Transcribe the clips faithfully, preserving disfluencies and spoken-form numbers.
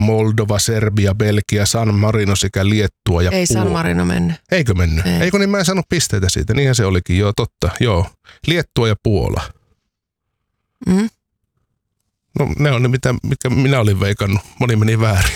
Moldova, Serbia, Belgia, San Marino sekä Liettua ja Ei Puola. San Marino mennyt. Eikö mennyt? Ei. Eikö niin mä en saanut pisteitä siitä? Niinhän se olikin. Joo, totta. Joo. Liettua ja Puola. Mm? No ne on ne, mitä, mitkä minä olin veikannut. Moni meni väärin.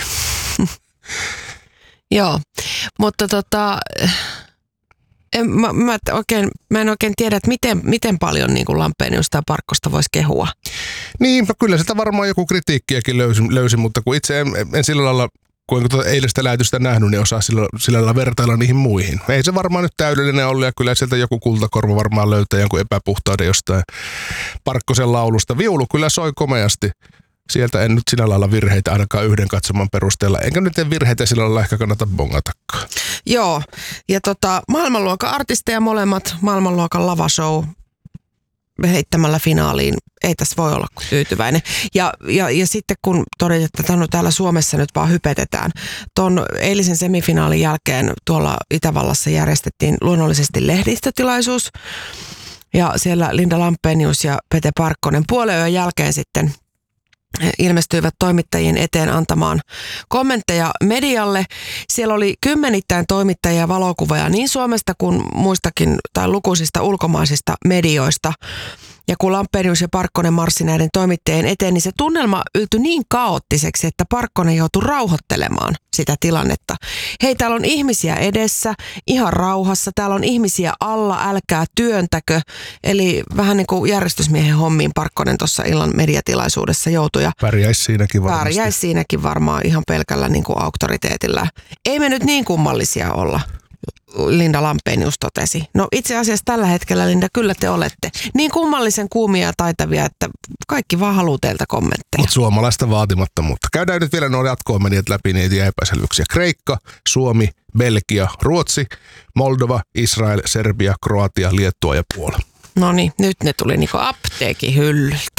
Joo, mutta tota, en, mä, mä, oikein, mä en oikein tiedä, että miten, miten paljon niin kuin Lampeniusta ja Parkkosta voisi kehua. Niin, no kyllä sitä varmaan joku kritiikkiäkin löysi, löysi mutta kun itse en, en sillä lailla, kun en tuota eilistä lähetystä nähnyt, niin osaa sillä, sillä lailla vertailla niihin muihin. Ei se varmaan nyt täydellinen ollut ja kyllä sieltä joku kultakorva varmaan löytää jonkun epäpuhtauden jostain Parkkosen laulusta. Viulu kyllä soi komeasti. Sieltä en nyt sillä lailla virheitä ainakaan yhden katsoman perusteella. Enkä nyt virheitä sillä lailla ehkä kannata bongatakaan. Joo, ja tota, maailmanluokan artisteja molemmat, maailmanluokan lavashow heittämällä finaaliin. Ei tässä voi olla kuin tyytyväinen. Ja, ja, ja sitten kun todetaan, että täällä Suomessa nyt vaan hypetetään. Tuon eilisen semifinaalin jälkeen tuolla Itävallassa järjestettiin luonnollisesti lehdistötilaisuus. Ja siellä Linda Lampenius ja Pete Parkkonen puolen yön jälkeen sitten ilmestyivät toimittajien eteen antamaan kommentteja medialle. Siellä oli kymmenittäin toimittajia ja valokuvaaja niin Suomesta kuin muistakin tai lukuisista ulkomaisista medioista. Ja kun Lampenius ja Parkkonen marssi näiden toimittajien eteen, niin se tunnelma yltyi niin kaoottiseksi, että Parkkonen joutui rauhoittelemaan sitä tilannetta. Hei, täällä on ihmisiä edessä, ihan rauhassa. Täällä on ihmisiä alla, älkää työntäkö. Eli vähän niin kuin järjestysmiehen hommiin Parkkonen tuossa illan mediatilaisuudessa joutui. Ja pärjäisi siinäkin varmasti. Pärjäisi siinäkin varmaan ihan pelkällä niin kuin auktoriteetillä. Ei me nyt niin kummallisia olla. Linda Lampenius totesi. No itse asiassa tällä hetkellä, Linda, kyllä te olette niin kummallisen kuumia ja taitavia, että kaikki vaan haluaa teiltä kommentteja. Mutta suomalaista vaatimattomuutta. Käydään nyt vielä nuo jatko-omeniat läpi niitä epäselvyyksiä. Kreikka, Suomi, Belgia, Ruotsi, Moldova, Israel, Serbia, Kroatia, Liettua ja Puola. No niin, nyt ne tuli niinku apteekin hyllyltä.